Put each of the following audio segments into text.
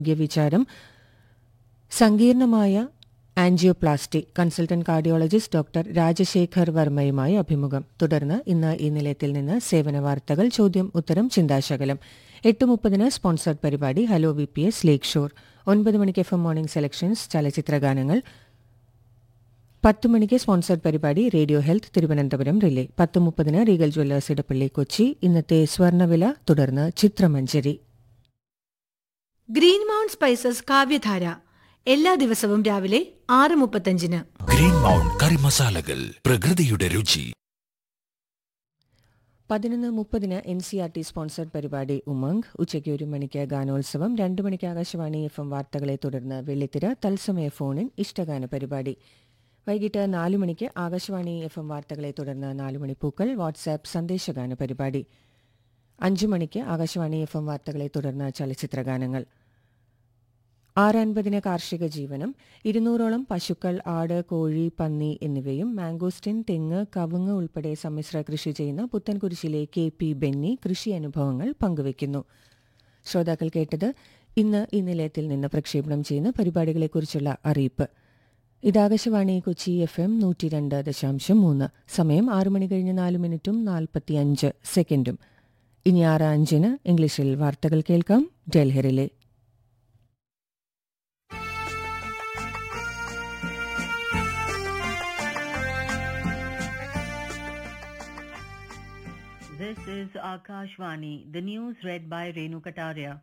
വിചാരം സങ്കീർണമായ angioplasty consultant cardiologist doctor Rajasekhar വർമ്മയുമായി അഭിമുഖം. തുടർന്ന് ഇന്ന് ഈ നിലയത്തിൽ നിന്ന് സേവന വാർത്തകൾ, ചോദ്യം ഉത്തരം, ചിന്താശകലം. 8:30 സ്പോൺസർഡ് പരിപാടി ഹലോ VPS ലേക്ക് ഷോർ. 9 മണിക്ക് FM മോർണിംഗ് സെലക്ഷൻസ് ചലച്ചിത്രഗാനങ്ങൾ. 10 മണിക്ക് സ്പോൺസർഡ് പരിപാടി radio health Thiruvananthapuram relay. 10:30 Regal Jewellers Edappally Kochi ഇന്നത്തെ സ്വർണ്ണവില. തുടർന്ന് ചിത്രമഞ്ജരി. ഗ്രീൻ മൗണ്ട് സ്പൈസസ് കാവ്യധാര എല്ലാ ദിവസവും രാവിലെ 6:35. ഗ്രീൻ മൗണ്ട് കറി മസാലകൾ, പ്രകൃതിയുടെ രുചി. 11:30 NCERT സ്പോൺസർഡ് പരിപാടി ഉമംഗ്. ഉച്ചയ്ക്ക് 1 മണിക്ക് ഗാനോത്സവം. 2 മണിക്ക് ആകാശവാണി FM വാർത്തകളെ തുടർന്ന് വെള്ളിത്തിര തത്സമയ ഫോണിൻ ഇഷ്ടഗാന പരിപാടി. വൈകിട്ട് 4 മണിക്ക് ആകാശവാണി FM വാർത്തകളെ തുടർന്ന് 4 മണിപ്പൂക്കൾ വാട്സാപ്പ് സന്ദേശഗാന പരിപാടി. 5 മണിക്ക് ആകാശവാണി FM വാർത്തകളെ തുടർന്ന് ചലച്ചിത്രഗാനങ്ങൾ. 6:50 കാർഷിക ജീവനം. 200ഓളം പശുക്കൾ, ആട്, കോഴി, പന്നി എന്നിവയും മാംഗോസ്റ്റിൻ, തെങ്ങ്, കവുങ്ങ് ഉൾപ്പെടെ സമ്മിശ്ര കൃഷി ചെയ്യുന്ന പുത്തൻകുരിശിലെ KP ബെന്നി കൃഷി അനുഭവങ്ങൾ പങ്കുവയ്ക്കുന്നു. ശ്രോതാക്കൾ കേട്ടത് ഇന്ന് ഈ നിലയത്തിൽ നിന്ന് പ്രക്ഷേപണം ചെയ്യുന്ന പരിപാടികളെക്കുറിച്ചുള്ള അറിയിപ്പ്. ഇതാകാശവാണി കൊച്ചി FM 102.3. സമയം 6 മണി കഴിഞ്ഞ് 4 മിനിറ്റും 45 സെക്കൻഡും. ഇനി 6:05 ഇംഗ്ലീഷിൽ വാർത്തകൾ കേൾക്കാം. ഡൽഹിയിലെ This is Akashvani. The news read by Renu Kataria.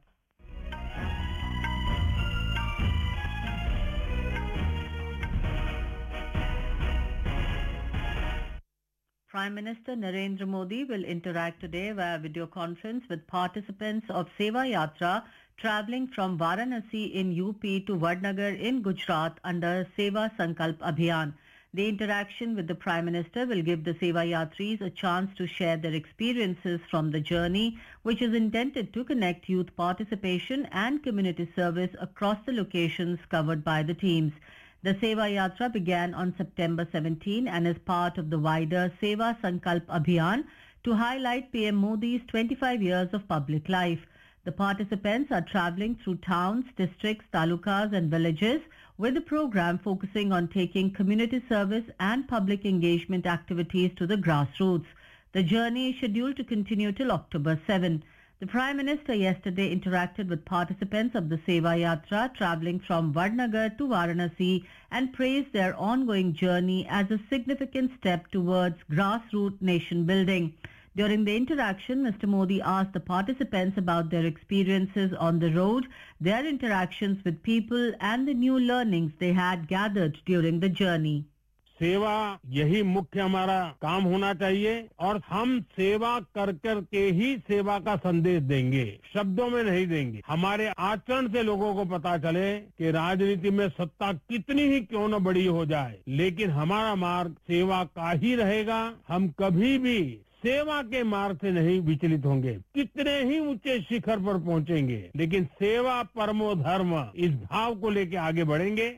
Prime Minister Narendra Modi will interact today via video conference with participants of Seva Yatra travelling from Varanasi in UP to Vadnagar in Gujarat under Seva Sankalp Abhiyan. The interaction with the Prime Minister will give the Seva Yatris a chance to share their experiences from the journey, which is intended to connect youth participation and community service across the locations covered by the teams. The Seva Yatra began on September 17 and is part of the wider Seva Sankalp Abhiyan to highlight PM Modi's 25 years of public life. The participants are travelling through towns, districts, talukas and villages, with the program focusing on taking community service and public engagement activities to the grassroots. The journey is scheduled to continue till October 7. The Prime Minister yesterday interacted with participants of the Seva Yatra travelling from Vadnagar to Varanasi and praised their ongoing journey as a significant step towards grassroots nation building. During the interaction, Mr. Modi asked the participants about their experiences on the road, their interactions with people and the new learnings they had gathered during the journey. सेवा यही मुख्य हमारा काम होना चाहिए और हम सेवा कर कर के ही सेवा का संदेश देंगे, शब्दों में नहीं देंगे. हमारे आचरण से लोगों को पता चले कि राजनीति में सत्ता कितनी ही क्यों न बड़ी हो जाए, लेकिन हमारा मार्ग सेवा का ही रहेगा. हम कभी भी सेवा के मार्ग से नहीं विचलित होंगे. कितने ही ऊंचे शिखर पर पहुंचेंगे, लेकिन सेवा परमो धर्म इस भाव को लेकर आगे बढ़ेंगे.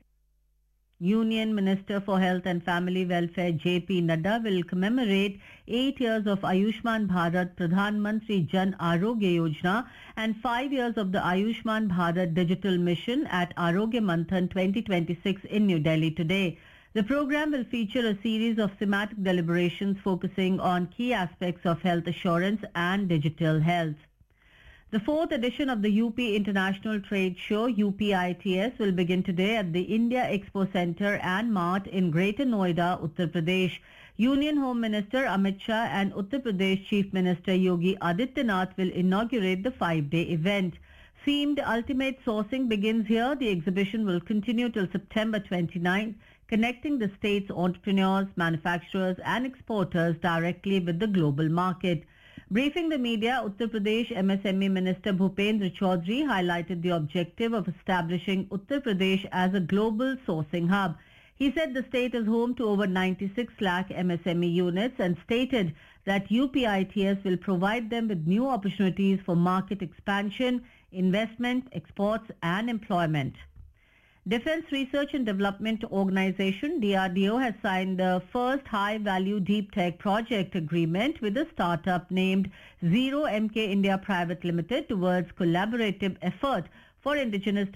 Union Minister for Health and Family Welfare JP Nadda will commemorate 8 years of Ayushman Bharat Pradhan Mantri Jan Arogya Yojana and 5 years of the Ayushman Bharat Digital Mission at Arogya Manthan 2026 in New Delhi today. The program will feature a series of thematic deliberations focusing on key aspects of health assurance and digital health. The fourth edition of the UP International Trade Show UPITS will begin today at the India Expo Center and Mart in Greater Noida, Uttar Pradesh. Union Home Minister Amit Shah and Uttar Pradesh Chief Minister Yogi Adityanath will inaugurate the 5-day event. Themed Ultimate Sourcing begins here. The exhibition will continue till September 29, connecting the state's entrepreneurs, manufacturers and exporters directly with the global market. Briefing the media, Uttar Pradesh MSME Minister Bhupendra Chaudhary highlighted the objective of establishing Uttar Pradesh as a global sourcing hub. He said the state is home to over 96 lakh MSME units and stated that UPITS will provide them with new opportunities for market expansion, investment, exports and employment. Defense Research and Development Organization DRDO has signed the first high-value deep tech project agreement with a startup named Zero MK India Private Limited towards collaborative effort for indigenous